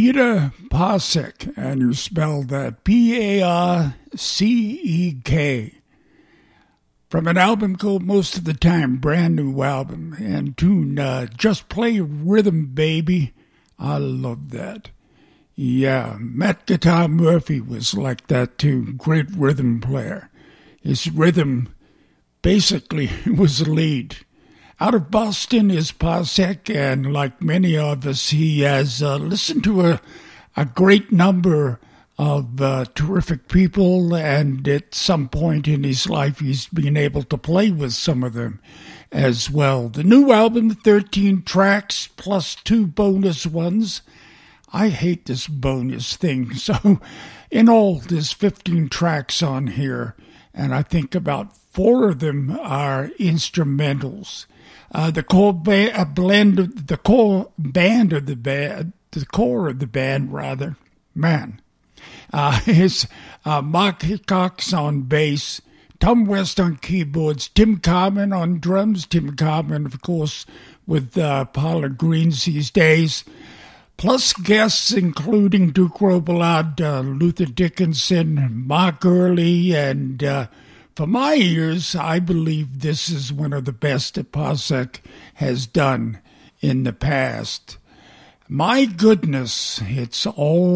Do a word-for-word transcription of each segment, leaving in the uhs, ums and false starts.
Peter Parsec, and you spell that P A R C E K, from an album called Most of the Time, brand new album, and tune uh, Just Play Rhythm Baby. I love that. Yeah, Matt Guitar Murphy was like that too, great rhythm player. His rhythm basically was the lead. Out of Boston is Parsec, and like many of us, he has uh, listened to a, a great number of uh, terrific people, and at some point in his life, he's been able to play with some of them as well. The new album, thirteen tracks, plus two bonus ones. I hate this bonus thing, so in all, there's fifteen tracks on here, and I think about four of them are instrumentals. Uh, the core ba- uh, blend, of, the core band of the band, the core of the band, rather, man, uh, is uh, Mark Hickox on bass, Tom West on keyboards, Tim Carman on drums. Tim Carman, of course, with uh, Paula Greens these days. Plus guests including Duke Robillard, uh, Luther Dickinson, Mark Early, and uh, for my ears, I believe this is one of the best that Parsec has done in the past. My goodness, it's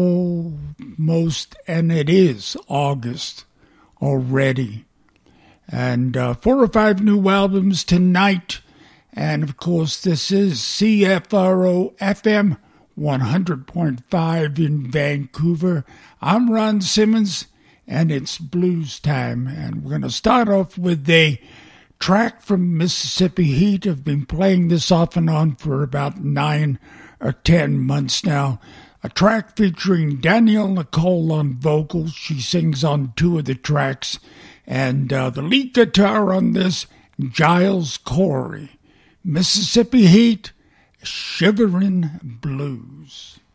almost, and it is, August already. And uh, four or five new albums tonight. And, of course, this is C F R O F M one hundred point five in Vancouver. I'm Ron Simmons, and it's blues time. And we're going to start off with a track from Mississippi Heat. I've been playing this off and on for about nine or ten months now. A track featuring Danielle Nicole on vocals. She sings on two of the tracks. And uh, the lead guitar on this, Giles Corey. Mississippi Heat, Shivering Blues.